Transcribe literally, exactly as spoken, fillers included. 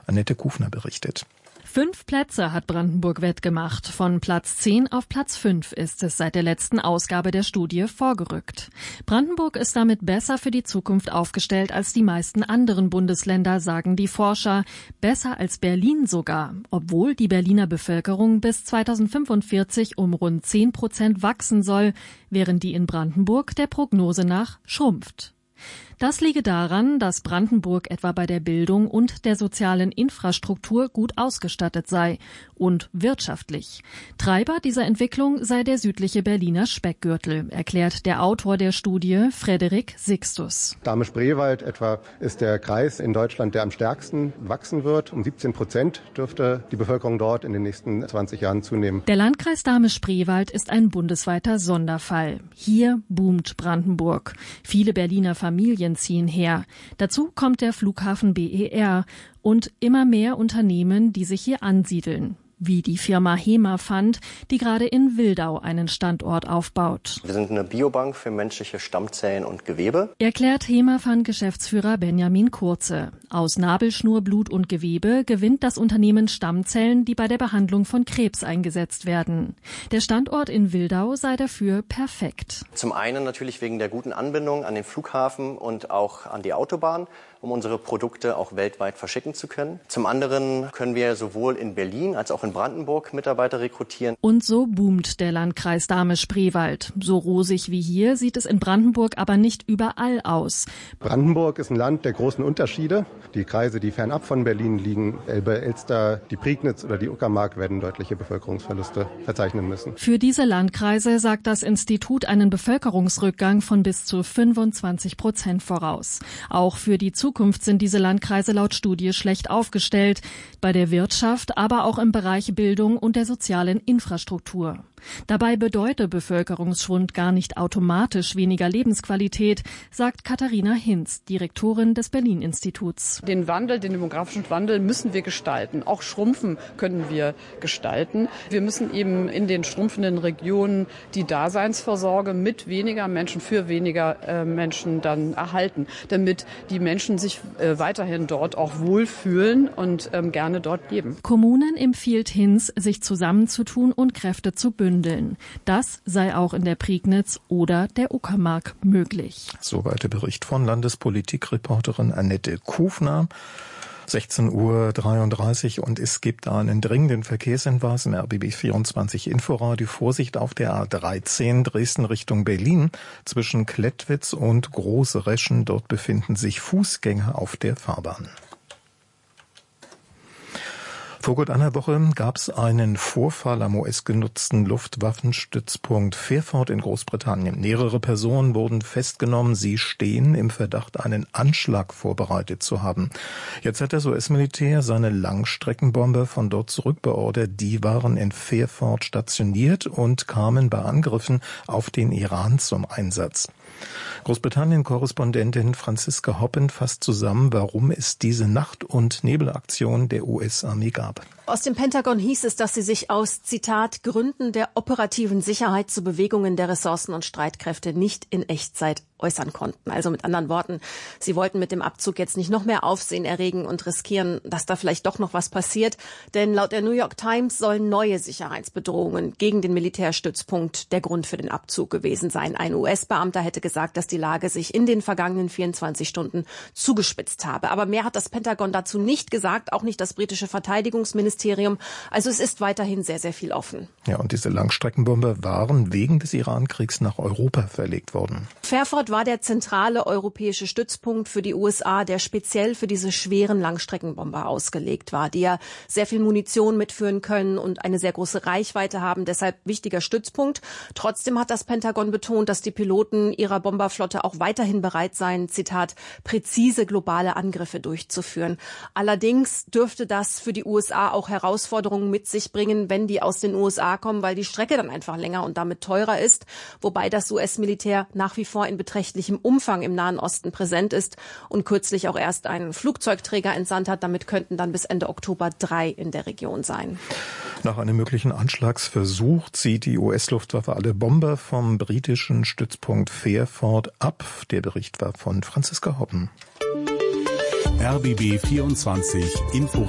Annette Kufner berichtet. Fünf Plätze hat Brandenburg wettgemacht. Von Platz zehn auf Platz fünf ist es seit der letzten Ausgabe der Studie vorgerückt. Brandenburg ist damit besser für die Zukunft aufgestellt als die meisten anderen Bundesländer, sagen die Forscher. Besser als Berlin sogar, obwohl die Berliner Bevölkerung bis zweitausendfünfundvierzig um rund zehn Prozent wachsen soll, während die in Brandenburg der Prognose nach schrumpft. Das liege daran, dass Brandenburg etwa bei der Bildung und der sozialen Infrastruktur gut ausgestattet sei und wirtschaftlich. Treiber dieser Entwicklung sei der südliche Berliner Speckgürtel, erklärt der Autor der Studie, Frederik Sixtus. Dahme-Spreewald etwa ist der Kreis in Deutschland, der am stärksten wachsen wird. Um siebzehn Prozent dürfte die Bevölkerung dort in den nächsten zwanzig Jahren zunehmen. Der Landkreis Dahme-Spreewald ist ein bundesweiter Sonderfall. Hier boomt Brandenburg. Viele Berliner Familien ziehen her. Dazu kommt der Flughafen B E R und immer mehr Unternehmen, die sich hier ansiedeln. Wie die Firma Hemafund, die gerade in Wildau einen Standort aufbaut. Wir sind eine Biobank für menschliche Stammzellen und Gewebe, erklärt Hemafund-Geschäftsführer Benjamin Kurze. Aus Nabelschnur, Blut und Gewebe gewinnt das Unternehmen Stammzellen, die bei der Behandlung von Krebs eingesetzt werden. Der Standort in Wildau sei dafür perfekt. Zum einen natürlich wegen der guten Anbindung an den Flughafen und auch an die Autobahn, um unsere Produkte auch weltweit verschicken zu können. Zum anderen können wir sowohl in Berlin als auch in Brandenburg Mitarbeiter rekrutieren. Und so boomt der Landkreis Dahme-Spreewald. So rosig wie hier sieht es in Brandenburg aber nicht überall aus. Brandenburg ist ein Land der großen Unterschiede. Die Kreise, die fernab von Berlin liegen, Elbe, Elster, die Prignitz oder die Uckermark, werden deutliche Bevölkerungsverluste verzeichnen müssen. Für diese Landkreise sagt das Institut einen Bevölkerungsrückgang von bis zu fünfundzwanzig Prozent voraus. Auch für die Zukunft sind diese Landkreise laut Studie schlecht aufgestellt. Bei der Wirtschaft, aber auch im Bereich Bildung und der sozialen Infrastruktur. Dabei bedeutet Bevölkerungsschwund gar nicht automatisch weniger Lebensqualität, sagt Katharina Hinz, Direktorin des Berlin-Instituts. Den Wandel, den demografischen Wandel müssen wir gestalten. Auch Schrumpfen können wir gestalten. Wir müssen eben in den schrumpfenden Regionen die Daseinsvorsorge mit weniger Menschen für weniger äh, Menschen dann erhalten, damit die Menschen sich äh, weiterhin dort auch wohlfühlen und ähm, gerne dort leben. Kommunen empfiehlt Hinz, sich zusammenzutun und Kräfte zu bündeln. Das sei auch in der Prignitz oder der Uckermark möglich. Soweit der Bericht von Landespolitikreporterin Annette Kufner. sechzehn Uhr dreiunddreißig und es gibt einen dringenden Verkehrshinweis im R B B vierundzwanzig Inforadio. Vorsicht auf der A dreizehn Dresden Richtung Berlin zwischen Klettwitz und Große Reschen. Dort befinden sich Fußgänger auf der Fahrbahn. Vor gut einer Woche gab es einen Vorfall am U S-genutzten Luftwaffenstützpunkt Fairford in Großbritannien. Mehrere Personen wurden festgenommen. Sie stehen im Verdacht, einen Anschlag vorbereitet zu haben. Jetzt hat das U S-Militär seine Langstreckenbomber von dort zurückbeordert. Die waren in Fairford stationiert und kamen bei Angriffen auf den Iran zum Einsatz. Großbritannien-Korrespondentin Franziska Hoppen fasst zusammen, warum es diese Nacht- und Nebelaktion der U S-Armee gab. Aus dem Pentagon hieß es, dass sie sich aus, Zitat, Gründen der operativen Sicherheit zu Bewegungen der Ressourcen und Streitkräfte nicht in Echtzeit äußern konnten. Also mit anderen Worten, sie wollten mit dem Abzug jetzt nicht noch mehr Aufsehen erregen und riskieren, dass da vielleicht doch noch was passiert. Denn laut der New York Times sollen neue Sicherheitsbedrohungen gegen den Militärstützpunkt der Grund für den Abzug gewesen sein. Ein U S-Beamter hätte gesagt, dass die Lage sich in den vergangenen vierundzwanzig Stunden zugespitzt habe. Aber mehr hat das Pentagon dazu nicht gesagt, auch nicht das britische Verteidigungsministerium. Also es ist weiterhin sehr, sehr viel offen. Ja, und diese Langstreckenbomber waren wegen des Iran-Kriegs nach Europa verlegt worden. Fairford war der zentrale europäische Stützpunkt für die U S A, der speziell für diese schweren Langstreckenbomber ausgelegt war, die ja sehr viel Munition mitführen können und eine sehr große Reichweite haben, deshalb wichtiger Stützpunkt. Trotzdem hat das Pentagon betont, dass die Piloten ihrer Bomberflotte auch weiterhin bereit seien, Zitat, präzise globale Angriffe durchzuführen. Allerdings dürfte das für die U S A auch Herausforderungen mit sich bringen, wenn die aus den U S A kommen, weil die Strecke dann einfach länger und damit teurer ist, wobei das U S-Militär nach wie vor in beträchtlichem Umfang im Nahen Osten präsent ist und kürzlich auch erst einen Flugzeugträger entsandt hat. Damit könnten dann bis Ende Oktober drei in der Region sein. Nach einem möglichen Anschlagsversuch zieht die U S-Luftwaffe alle Bomber vom britischen Stützpunkt Fairford ab. Der Bericht war von Franziska Hoppen. R B B vierundzwanzig Info